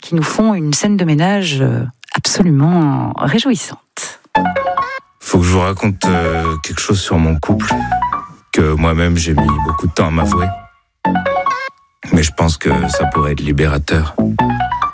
qui nous font une scène de ménage absolument réjouissante. Faut que je vous raconte quelque chose sur mon couple, que moi-même j'ai mis beaucoup de temps à m'avouer. Mais je pense que ça pourrait être libérateur.